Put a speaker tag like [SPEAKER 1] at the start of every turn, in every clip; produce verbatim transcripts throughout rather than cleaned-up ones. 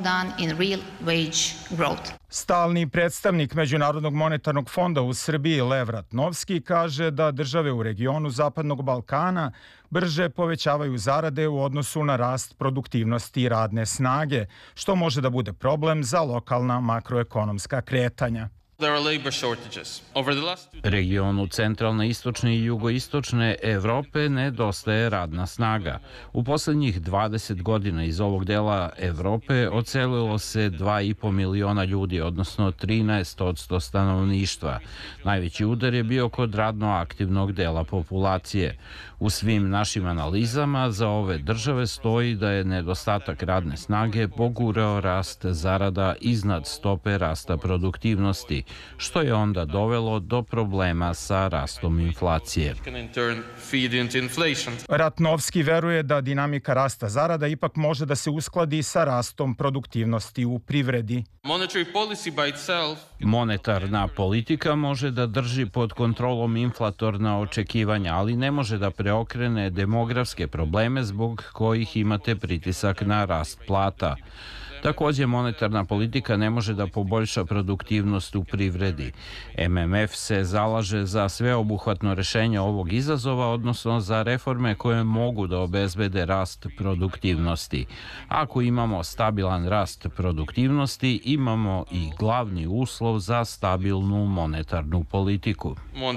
[SPEAKER 1] slowdown in real wage growth.
[SPEAKER 2] Stalni predstavnik Međunarodnog monetarnog fonda u Srbiji Lev Ratnovski kaže da države u regionu Zapadnog Balkana brže povećavaju zarade u odnosu na rast produktivnosti radne snage, što može da bude problem za lokalna makroekonomska kretanja.
[SPEAKER 3] Regionu centralne, istočne i jugoistočne Evrope nedostaje radna snaga. U poslednjih dvadeset godina iz ovog dela Evrope odselilo se dva i po miliona ljudi, odnosno trinaest posto stanovništva. Najveći udar je bio kod radno aktivnog dela populacije. U svim našim analizama za ove države stoji da je nedostatak radne snage pogurao rast zarada iznad stope rasta produktivnosti, što je onda dovelo do problema sa rastom inflacije.
[SPEAKER 2] Ratnovski veruje da dinamika rasta zarada ipak može da se uskladi sa rastom produktivnosti u privredi.
[SPEAKER 3] Monetarna politika može da drži pod kontrolom inflatorna očekivanja, ali ne može da preokrene demografske probleme zbog kojih imate pritisak na rast plata. Takođe, monetarna politika ne može da poboljša produktivnost u privredi. M M F se zalaže za sveobuhvatno rešenje ovog izazova, odnosno za reforme koje mogu da obezbede rast produktivnosti. Ako imamo stabilan rast produktivnosti, imamo i glavni uslov za stabilnu monetarnu politiku.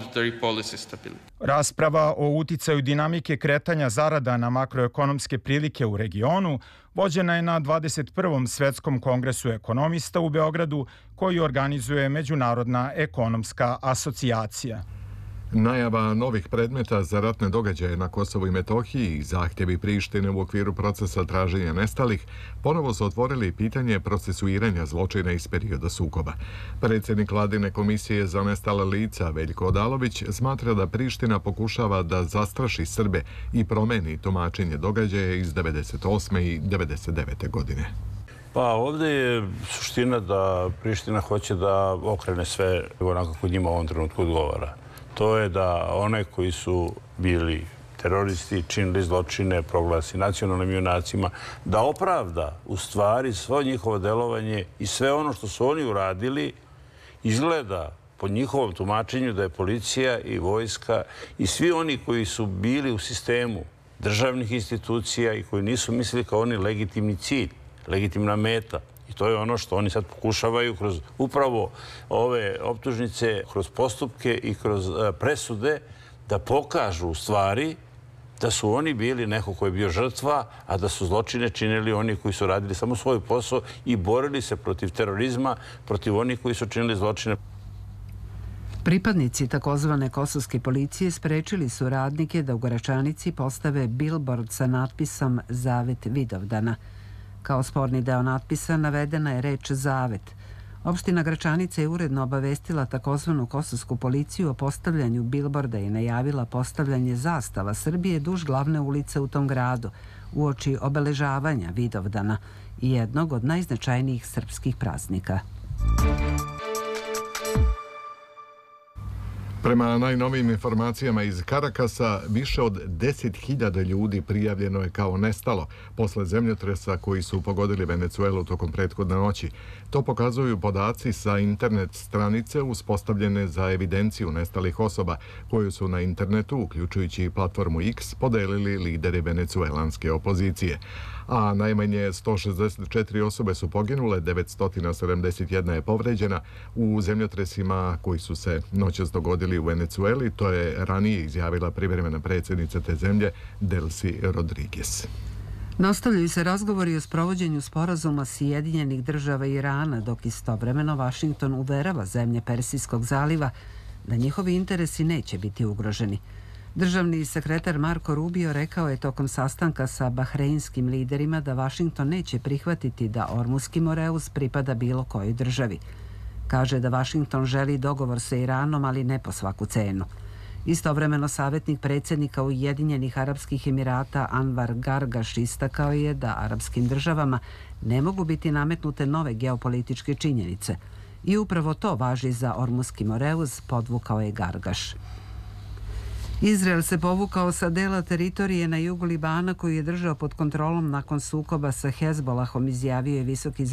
[SPEAKER 2] Rasprava o uticaju dinamike kretanja zarada na makroekonomske prilike u regionu vođena je na dvadeset prvom Svetskom kongresu ekonomista u Beogradu, koji organizuje Međunarodna ekonomska asocijacija.
[SPEAKER 4] Najava novih predmeta za ratne događaje na Kosovu i Metohiji i zahtjevi Prištine u okviru procesa traženja nestalih ponovo su otvorili pitanje procesuiranja zločina iz perioda sukoba. Predsjednik Vladine komisije za nestala lica Veljko Odalović smatra da Priština pokušava da zastraši Srbe i promeni tumačenje događaja iz devedeset osme i devedeset devete godine.
[SPEAKER 5] Pa ovdje je suština da Priština hoće da okrene sve onako kako njima u ovom trenutku odgovara. To je da one koji su bili teroristi, činili zločine, proglasi nacionalnim junacima, da opravda u stvari svo njihovo delovanje i sve ono što su oni uradili izgleda po njihovom tumačenju da je policija i vojska i svi oni koji su bili u sistemu državnih institucija i koji nisu mislili kao oni legitimni cilj, legitimna meta. I to je ono što oni sad pokušavaju kroz upravo ove optužnice, kroz postupke i kroz presude da pokažu u stvari da su oni bili neko ko je bio žrtva, a da su zločine činili oni koji su radili samo svoj posao i borili se protiv terorizma, protiv onih koji su činili zločine.
[SPEAKER 6] Pripadnici takozvane kosovske policije sprečili su radnike da u Gračanici postave bilbord sa natpisom Zavet Vidovdana. Kao sporni deo natpisa navedena je reč Zavet. Opština Gračanica je uredno obavestila takozvanu kosovsku policiju o postavljanju bilborda i najavila postavljanje zastava Srbije duž glavne ulice u tom gradu, uoči obeležavanja Vidovdana i jednog od najznačajnijih srpskih praznika.
[SPEAKER 4] Prema najnovijim informacijama iz Karakasa, više od deset hiljada ljudi prijavljeno je kao nestalo posle zemljotresa koji su pogodili Venecuelu tokom prethodne noći. To pokazuju podaci sa internet stranice uspostavljene za evidenciju nestalih osoba, koju su na internetu, uključujući i platformu X, podelili lideri venecuelanske opozicije. A najmanje sto šezdeset četiri osobe su poginule, devetsto sedamdeset jedna je povređena u zemljotresima koji su se noćas dogodili u Venecueli. To je ranije izjavila privremena predsjednica te zemlje Delcy Rodriguez.
[SPEAKER 6] Nastavljaju se razgovori o sprovođenju sporazuma Sjedinjenih država i Irana, dok istovremeno Vašington uverava zemlje Persijskog zaliva da njihovi interesi neće biti ugroženi. Državni sekretar Marko Rubio rekao je tokom sastanka sa bahreinskim liderima da Vašington neće prihvatiti da Ormuski Moreus pripada bilo kojoj državi. Kaže da Vašington želi dogovor sa Iranom, ali ne po svaku cenu. Istovremeno savjetnik predsjednika Ujedinjenih Arapskih Emirata Anvar Gargaš istakao je da arapskim državama ne mogu biti nametnute nove geopolitičke činjenice. I upravo to važi za Ormuski Moreus, podvukao je Gargaš. Izrael se povukao sa dela teritorije na jugu Libana koju je držao pod kontrolom nakon sukoba sa Hezbolahom, izjavio je visoki